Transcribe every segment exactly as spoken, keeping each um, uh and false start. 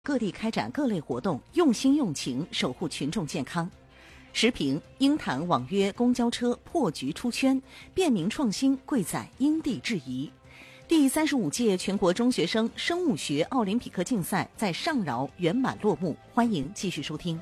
各地开展各类活动，用心用情守护群众健康。时评：鹰潭网约公交车破局出圈，便民创新贵在因地制宜。第三十五届全国中学生生物学奥林匹克竞赛在上饶圆满落幕。欢迎继续收听。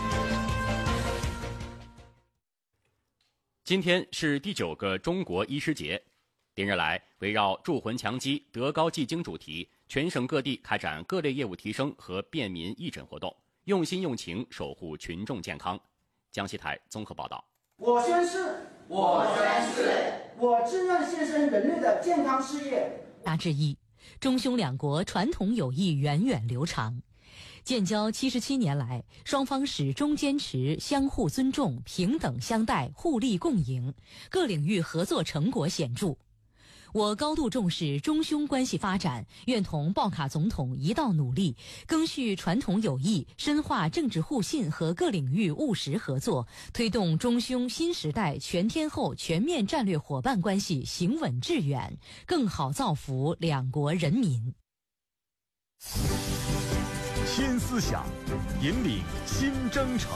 今天是第九个中国医师节，连日来，围绕筑魂强基、德高继精主题，全省各地开展各类业务提升和便民义诊活动，用心用情守护群众健康。江西台综合报道。 我宣誓，我宣誓，我自愿献身人类的健康事业。 大致意，中匈两国传统友谊源远流长，建交七十七年来，双方始终坚持相互尊重、平等相待、互利共赢，各领域合作成果显著。我高度重视中匈关系发展，愿同鲍卡总统一道努力，赓续传统友谊，深化政治互信和各领域务实合作，推动中匈新时代全天候全面战略伙伴关系行稳致远，更好造福两国人民。 新思想，引领新征程。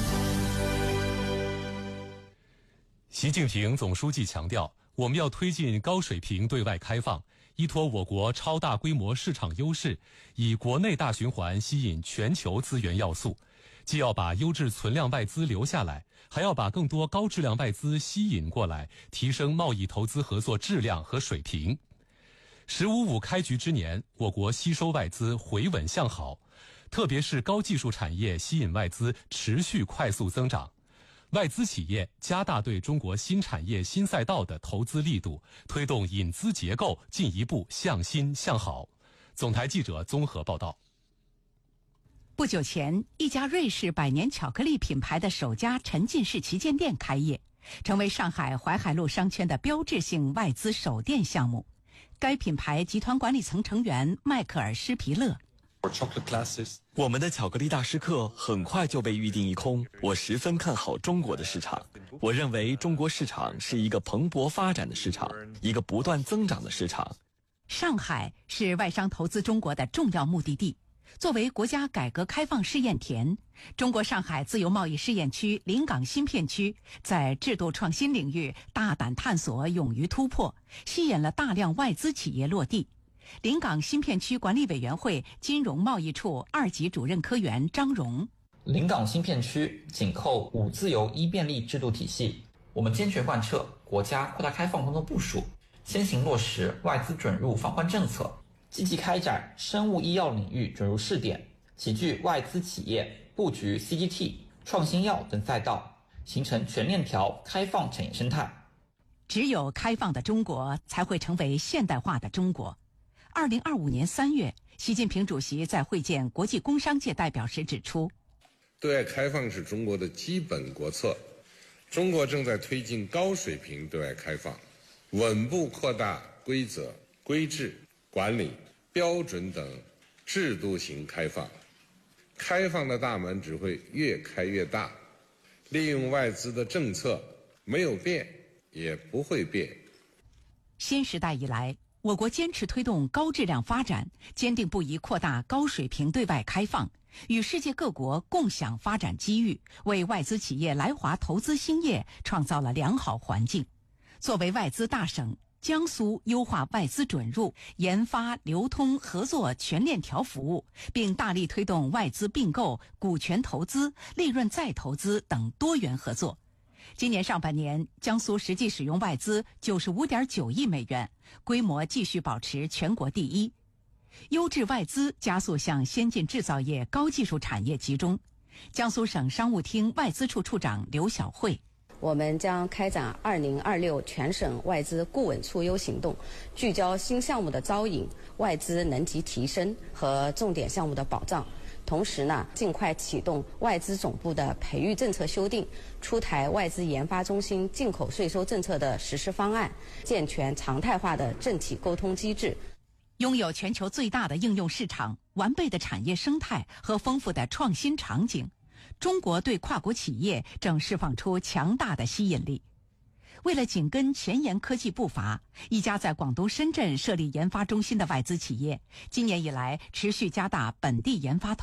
习近平总书记强调，我们要推进高水平对外开放，依托我国超大规模市场优势，以国内大循环吸引全球资源要素，既要把优质存量外资留下来，还要把更多高质量外资吸引过来，提升贸易投资合作质量和水平。十五五开局之年，我国吸收外资回稳向好，特别是高技术产业吸引外资持续快速增长。外资企业加大对中国新产业新赛道的投资力度，推动引资结构进一步向新向好。总台记者综合报道。 不久前，一家瑞士百年巧克力品牌的首家沉浸式旗舰店开业，成为上海淮海路商圈的标志性外资首店项目。该品牌集团管理层成员迈克尔·施皮勒。 我们的巧克力大师课很快就被预定一空，我十分看好中国的市场。我认为中国市场是一个蓬勃发展的市场，一个不断增长的市场。 上海是外商投资中国的重要目的地。作为国家改革开放试验田，中国上海自由贸易试验区临港新片区在制度创新领域大胆探索，勇于突破，吸引了大量外资企业落地。临港新片区管理委员会金融贸易处二级主任科员张荣。 临港新片区紧扣五自由一便利制度体系，我们坚决贯彻国家扩大开放工作部署，先行落实外资准入放宽政策，积极开展生物医药领域准入试点，齐聚外资企业，布局 C G T、创新药等赛道，形成全链条开放产业生态。 只有开放的中国，才会成为现代化的中国。二零二五年三月，习近平主席在会见国际工商界代表时指出， 对外开放是中国的基本国策，中国正在推进高水平对外开放，稳步扩大规则、规制、管理、标准等制度型开放，开放的大门只会越开越大，利用外资的政策没有变，也不会变。 新时代以来，我国坚持推动高质量发展，坚定不移扩大高水平对外开放，与世界各国共享发展机遇，为外资企业来华投资兴业创造了良好环境。作为外资大省，江苏优化外资准入、研发、流通、合作全链条服务，并大力推动外资并购、股权投资、利润再投资等多元合作。今年上半年，江苏实际使用外资 九十五点九亿美元，规模继续保持全国第一。优质外资加速向先进制造业、高技术产业集中。江苏省商务厅外资处处长刘晓慧。 我们将开展二零二六全省外资顾问促优行动，聚焦新项目的招引、外资能级提升和重点项目的保障。同时呢，尽快启动外资总部的培育政策修订，出台外资研发中心进口税收政策的实施方案，健全常态化的政企沟通机制。 拥有全球最大的应用市场、完备的产业生态和丰富的创新场景，中国对跨国企业正释放出强大的吸引力。 为了紧跟前沿科技步伐，一家在广东深圳设立研发中心的外资企业，今年以来持续加大本地研发投